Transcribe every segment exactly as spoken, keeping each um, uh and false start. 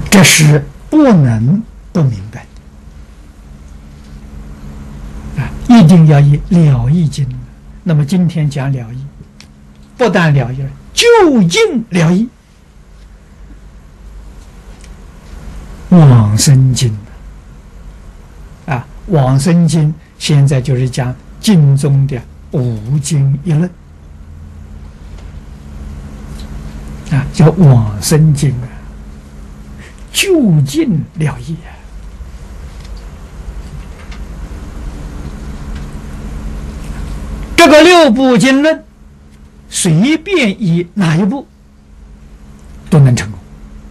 这是不能不明白的啊！一定要以了义经。那么今天讲了义，不但了义，究竟了义。往生经啊，往生经现在就是讲经中的五经一论啊，叫往生经啊，究竟了义啊。这个六部经论，随便以哪一部都能成功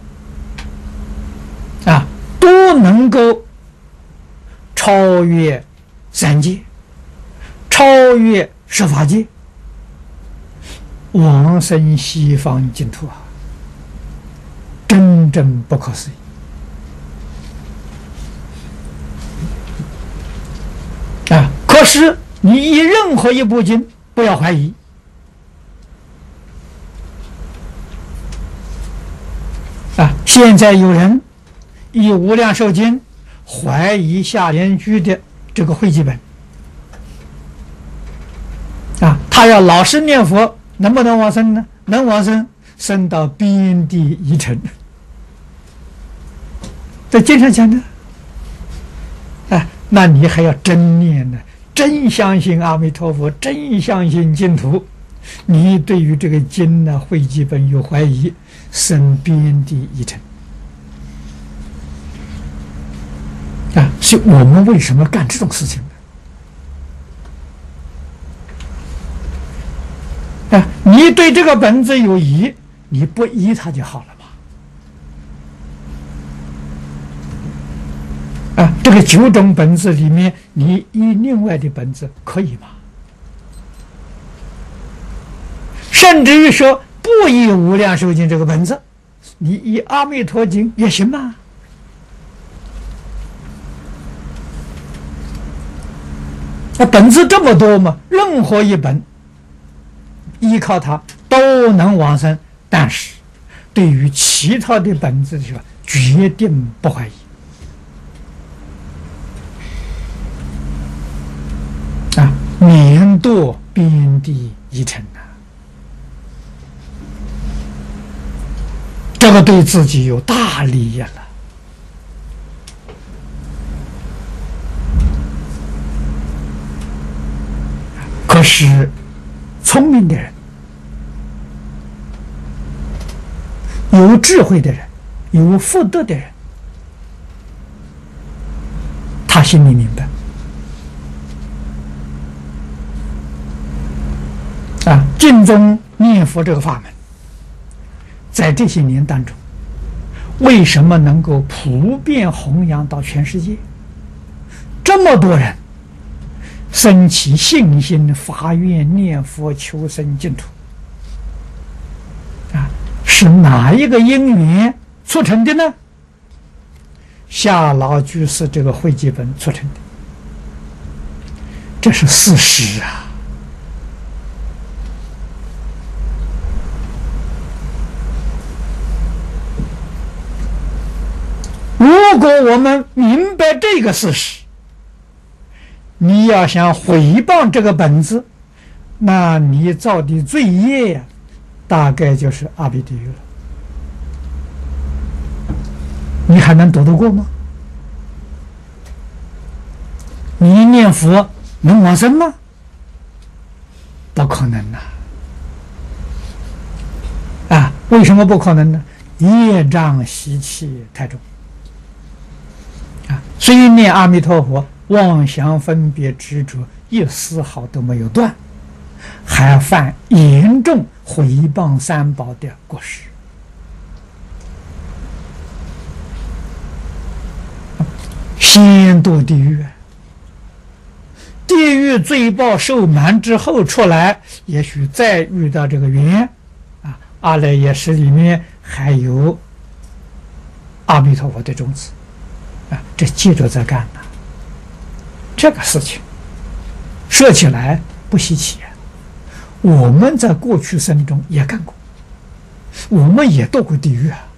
啊，都能够超越三界，超越十法界，往生西方净土啊，真正不可思议啊！可是你以任何一部经不要怀疑啊！现在有人以无量寿经怀疑下联句的这个汇集本啊，他要老实念佛，能不能往生呢？能往生，生到边地一城。在经上讲的啊，那你还要真念呢，真相信阿弥陀佛，真相信净土。你对于这个经呢汇集本有怀疑，生边地一城。啊，所以我们为什么干这种事情呢？啊，你对这个本子有疑，你不依它就好了嘛。啊，这个九种本子里面，你依另外的本子可以吗？甚至于说不依无量寿经这个本子，你依阿弥陀经也行吗？那本子这么多嘛，任何一本依靠它都能往生，但是对于其他的本子是吧，决定不怀疑啊，免堕边地一城啊，这个对自己有大利益了。可是聪明的人，有智慧的人，有福德的人，他心里明白啊，经中念佛这个法门在这些年当中为什么能够普遍弘扬到全世界，这么多人生起信心发愿念佛求生净土啊，是哪一个因缘促成的呢？夏老居士这个汇集本促成的，这是事实啊。如果我们明白这个事实，你要想毁谤这个本子，那你造的罪业呀，大概就是阿鼻地狱了。你还能躲得过吗？你念佛能往生吗？不可能呐！啊，为什么不可能呢？业障习气太重啊！所以念阿弥陀佛，妄想分别执着一丝毫都没有断，还犯严重毁谤三宝的过失。先堕地狱，地狱罪报受满之后出来，也许再遇到这个缘啊，阿赖耶识里面还有阿弥陀佛的种子啊，这接着再干呢。这个事情说起来不稀奇啊，我们在过去生中也干过，我们也堕过地狱啊。